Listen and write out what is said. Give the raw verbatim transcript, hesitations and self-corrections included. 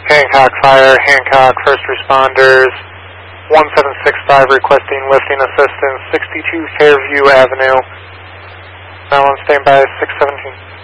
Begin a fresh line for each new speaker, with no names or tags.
Hancock Fire, Hancock First Responders, one seven six five requesting lifting assistance, sixty-two Fairview Avenue. Now on standby, six seventeen.